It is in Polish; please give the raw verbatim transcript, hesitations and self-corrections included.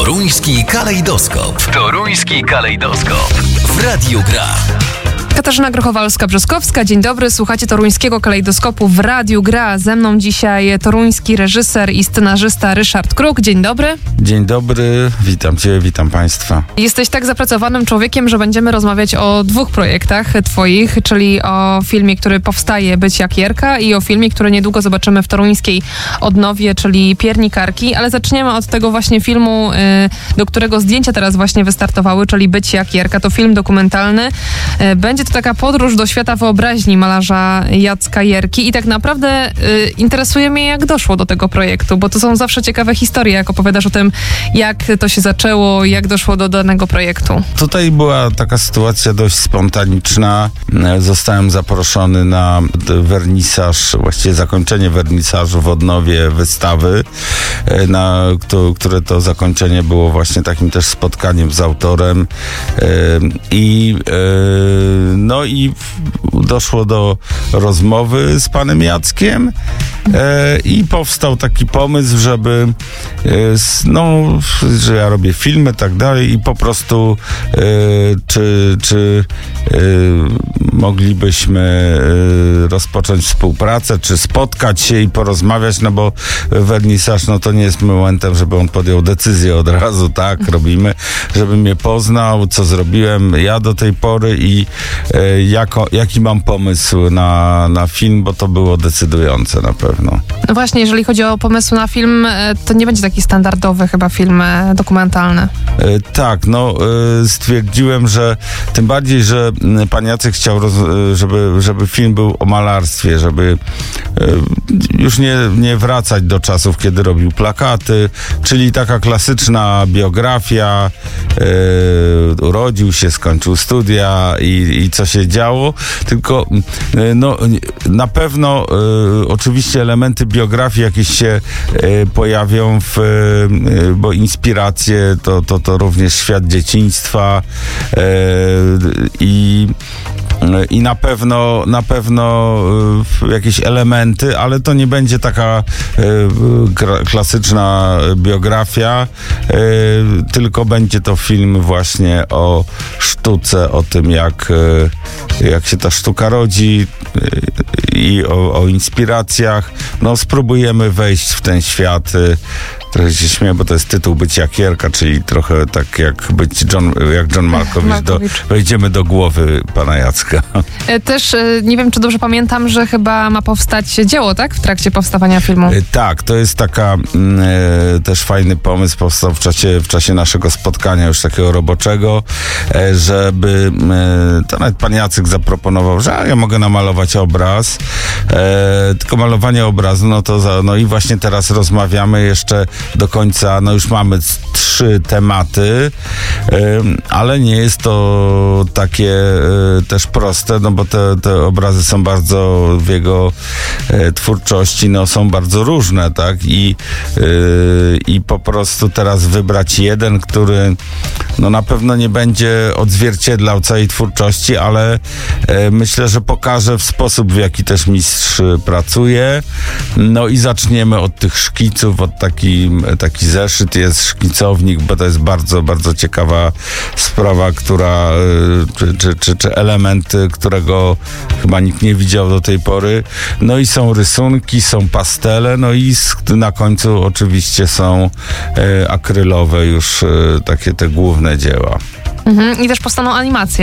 Toruński kalejdoskop. Toruński kalejdoskop. W Radiu Gra. Katarzyna Grochowalska-Brzeskowska, dzień dobry. Słuchacie Toruńskiego kalejdoskopu w Radiu Gra. Ze mną dzisiaj toruński reżyser i scenarzysta Ryszard Kruk. Dzień dobry. Dzień dobry, witam Cię, witam Państwa. Jesteś tak zapracowanym człowiekiem, że będziemy rozmawiać o dwóch projektach twoich, czyli o filmie, który powstaje Być jak Jerka, i o filmie, który niedługo zobaczymy w toruńskiej odnowie, czyli Piernikarki. Ale zaczniemy od tego właśnie filmu, do którego zdjęcia teraz właśnie wystartowały, czyli Być jak Jerka. To film dokumentalny. Będzie to taka podróż do świata wyobraźni malarza Jacka Jerki i tak naprawdę y, interesuje mnie, jak doszło do tego projektu, bo to są zawsze ciekawe historie, jak opowiadasz o tym, jak to się zaczęło, jak doszło do danego projektu. Tutaj była taka sytuacja dość spontaniczna. Zostałem zaproszony na wernisaż, właściwie zakończenie wernisażu w odnowie wystawy, na, które to zakończenie było właśnie takim też spotkaniem z autorem i no i doszło do rozmowy z panem Jackiem e, i powstał taki pomysł, żeby e, no, że ja robię filmy, tak dalej, i po prostu e, czy, czy e, moglibyśmy e, rozpocząć współpracę, czy spotkać się i porozmawiać, no bo wernisaż, no to nie jest momentem, żeby on podjął decyzję od razu, tak, robimy, żeby mnie poznał, co zrobiłem ja do tej pory i e, jako, jaki mam pomysł na, na film, bo to było decydujące na pewno. No właśnie, jeżeli chodzi o pomysł na film, to nie będzie taki standardowy chyba film dokumentalny. E, tak, no e, stwierdziłem, że tym bardziej, że pan Jacek chciał, roz, żeby, żeby film był o malarstwie, żeby e, już nie, nie wracać do czasów, kiedy robił plakaty, czyli taka klasyczna biografia, e, urodził się, skończył studia i, i co się działo, tylko no, na pewno e, oczywiście elementy biografii jakieś się e, pojawią, w, e, bo inspiracje to, to, to również świat dzieciństwa e, i I na pewno, na pewno y, jakieś elementy, ale to nie będzie taka y, klasyczna biografia, y, tylko będzie to film właśnie o sztuce, o tym, jak, y, jak się ta sztuka rodzi y, i o, o inspiracjach. No, spróbujemy wejść w ten świat. Y, Trochę się śmieję, bo to jest tytuł Być jak Jerka, czyli trochę tak jak być John, jak John Malkowicz. Malkowicz. Do, wejdziemy do głowy pana Jacka. Też nie wiem, czy dobrze pamiętam, że chyba ma powstać dzieło, tak? W trakcie powstawania filmu. Tak, to jest taka e, też fajny pomysł, powstał w czasie, w czasie naszego spotkania już takiego roboczego, e, żeby e, to nawet pan Jacek zaproponował, że a, ja mogę namalować obraz, e, tylko malowanie obrazu, no to za, no i właśnie teraz rozmawiamy jeszcze do końca, no już mamy trzy tematy, ale nie jest to takie też proste, no bo te, te obrazy są bardzo w jego twórczości, no są bardzo różne, tak, i, i po prostu teraz wybrać jeden, który no na pewno nie będzie odzwierciedlał całej twórczości, ale myślę, że pokaże w sposób, w jaki też mistrz pracuje. No i zaczniemy od tych szkiców, od taki, taki zeszyt jest, szkicownik, bo to jest bardzo, bardzo ciekawa sprawa, która, czy, czy, czy, czy element, którego chyba nikt nie widział do tej pory. No i są rysunki, są pastele, no i na końcu oczywiście są akrylowe już takie te główne dzieła. Mhm. I też powstaną animacje.